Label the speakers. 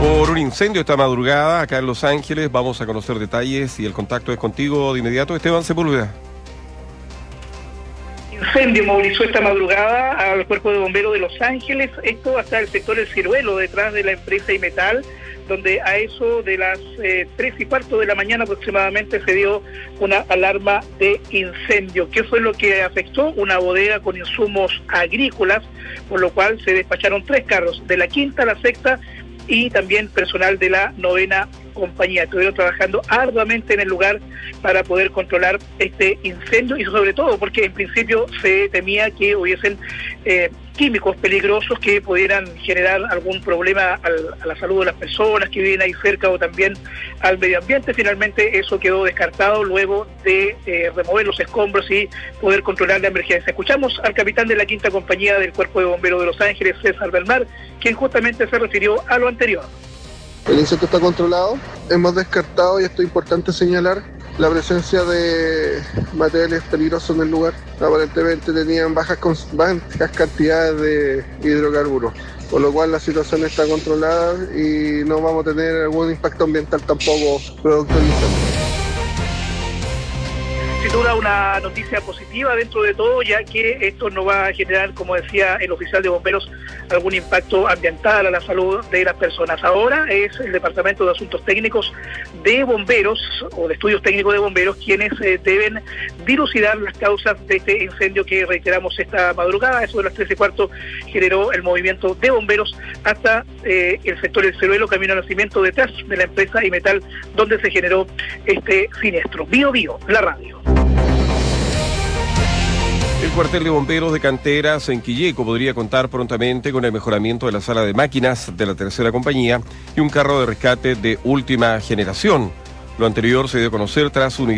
Speaker 1: Por un incendio esta madrugada acá en Los Ángeles. Vamos a conocer detalles y el contacto es contigo de inmediato, Esteban Sepúlveda.
Speaker 2: Incendio movilizó esta madrugada al Cuerpo de Bomberos de Los Ángeles, esto hasta el sector El Ciruelo, detrás de la empresa Imetal, donde a eso de las 3:15 de la mañana aproximadamente se dio una alarma de incendio. ¿Qué fue lo que afectó? Una bodega con insumos agrícolas, por lo cual se despacharon 3 carros, de la 5ª a la 6ª, y también personal de la 9ª compañía. Estuvieron trabajando arduamente en el lugar para poder controlar este incendio, y sobre todo porque en principio se temía que hubiesen químicos peligrosos que pudieran generar algún problema a la salud de las personas que viven ahí cerca o también al medio ambiente. Finalmente eso quedó descartado luego de remover los escombros y poder controlar la emergencia. Escuchamos al capitán de la 5ª compañía del Cuerpo de Bomberos de Los Ángeles, César del Mar, quien justamente se refirió a lo anterior.
Speaker 3: El incendio está controlado, hemos descartado, y esto es importante señalar, la presencia de materiales peligrosos en el lugar. Aparentemente tenían bajas cantidades de hidrocarburos, por lo cual la situación está controlada y no vamos a tener algún impacto ambiental tampoco producto del incendio.
Speaker 2: Sin duda una noticia positiva dentro de todo, ya que esto no va a generar, como decía el oficial de bomberos, algún impacto ambiental a la salud de las personas. Ahora es el Departamento de Asuntos Técnicos de Bomberos, o de Estudios Técnicos de Bomberos, quienes deben dilucidar las causas de este incendio que reiteramos esta madrugada. Eso de las 3:15 generó el movimiento de bomberos hasta el sector El Ciruelo, camino al nacimiento, detrás de la empresa Imetal, donde se generó este siniestro. Bio, la radio.
Speaker 1: El cuartel de bomberos de Canteras en Quilleco podría contar prontamente con el mejoramiento de la sala de máquinas de la 3ª compañía y un carro de rescate de última generación. Lo anterior se dio a conocer tras un